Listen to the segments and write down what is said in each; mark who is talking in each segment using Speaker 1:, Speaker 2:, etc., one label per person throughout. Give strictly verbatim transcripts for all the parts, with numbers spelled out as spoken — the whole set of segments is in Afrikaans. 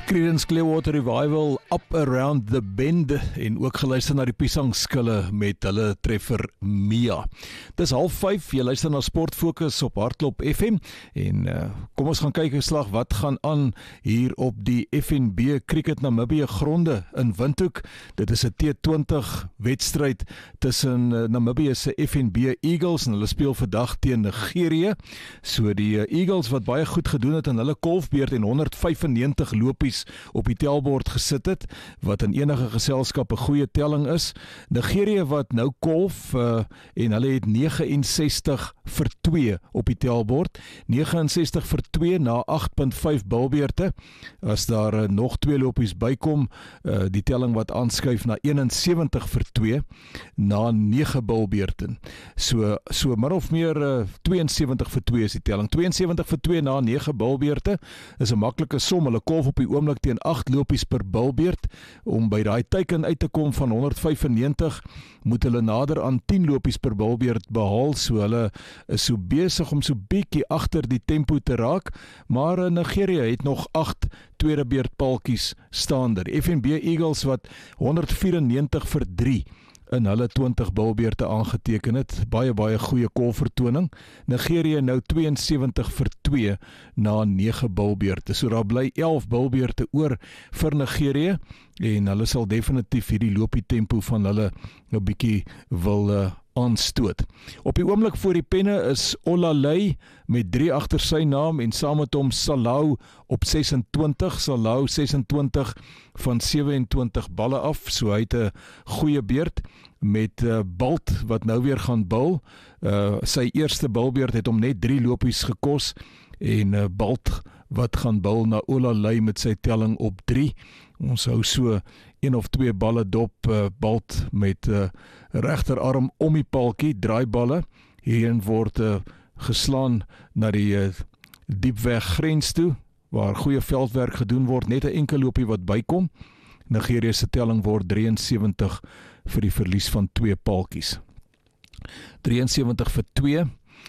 Speaker 1: Creedence Clearwater Revival, Up Around the Bend, en ook geluister na die Piesangskille met hulle treffer Mia. Dis half vyf, jy luister na Sportfokus op Hartklop F M, en uh, kom ons gaan kyk 'n slag wat gaan aan hier op die F N B Cricket Namibië gronde in Windhoek. Dit is 'n T twintig wedstryd tussen uh, Namibië se F N B Eagles, en hulle speel vandag teen Nigerië. So die uh, Eagles wat baie goed gedoen het in hulle kolfbeurt en honderd vyfennegentig lopies op die telbord gesit het, wat in enige geselskap 'n goeie telling is. Nigerië wat nou kolf, uh, en hulle het negenensestig vir twee op die telbord, negenensestig vir twee na agt punt vyf bilbeurte. As daar uh, nog twee lopies bykom, uh, die telling wat aanskuif na eenensewentig vir twee na nege bilbeurte. So, so min of meer uh, tweeënsewentig vir twee is die telling. tweeënsewentig vir twee na nege bilbeurte is 'n maklike som. Hulle kolf op die oomblik teen agt lopies per bilbeurt. Om by daai teiken uit te kom van honderd vyfennegentig, moet hulle nader aan tien lopies per bilbeurt behaal, so hulle is so besig om so bietjie agter die tempo te raak, maar Nigerië het nog agt tweede beurtpaaltjies staander. F N B Eagles wat honderd vyfennegentig vir drie in hulle twintig bilbeurte aangeteken het, baie baie goeie kolvertoning. Nigerië nou tweeënsewentig vir twee na nege bilbeurte. So daar bly elf bilbeurte oor vir Nigerië, en hulle sal definitief hierdie lopie tempo van hulle 'n bietjie wil uh, aanstoot. Op die oomblik voor die penne is Olalei met drie agter sy naam, en saam met hom Salau op ses en twintig, Salau ses en twintig van sewe en twintig balle af, so hy het 'n goeie beurt met uh, Balt wat nou weer gaan bil. Uh, sy eerste bilbeurt het hom net drie lopies gekos, en uh, Balt wat gaan bil na Olalei met sy telling op drie. Ons hou so een of twee balle dop, uh, Balt met uh, regterarm om die paaltjie, draaiballe. Hierin word uh, geslaan na die uh, diepweg grens toe, waar goeie veldwerk gedoen word, net 'n enkel loopie wat bykom. Nigerië se telling word drieënsewentig vir die verlies van twee paaltjies. drieënsewentig vir twee,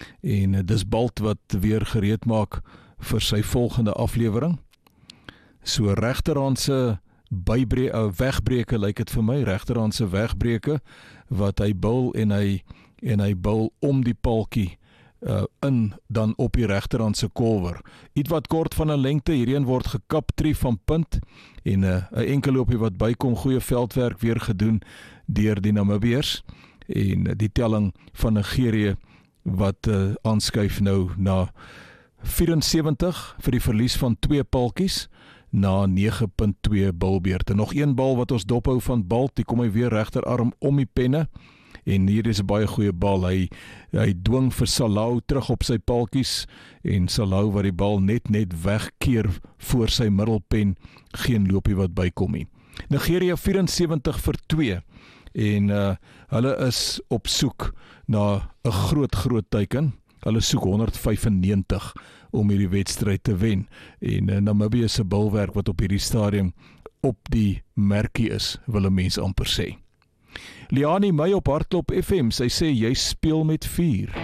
Speaker 1: en uh, dis Balt wat weer gereed maak vir sy volgende aflewering. So regterhandse bybreke, uh, wegbreke lyk dit vir my, regterhandse wegbreke, wat hy bil en hy en hy bil om die paaltjie uh, in, dan op die regterhandse kolwer. Iets wat kort van 'n lengte, hierheen word gekap drie van punt, en 'n uh, enkel loopie wat bykom, goeie veldwerk weer gedoen deur die Namibiërs, en uh, die telling van Nigerië wat uh, aanskuif nou na vyfensewentig vir die verlies van twee paaltjies na nege punt twee bilbeurte. Nog een bal wat ons dophou van Balt, die kom hy weer regterarm om die penne, en hier is 'n baie goeie bal. Hy, hy dwing vir Salau terug op sy paaltjies, en Salau wat die bal net net wegkeer voor sy middelpen, geen loopie wat bykom nie. Nigerië vyfensewentig vir twee, en uh, hulle is op soek na 'n groot groot teiken. Hulle soek honderd vyfennegentig om hierdie wedstryd te wen, en uh, Namibië se bilwerk wat op hierdie stadium op die merkie is, wil 'n mens amper sê. Liani May op Hartklop F M, sy sê jy speel met vuur.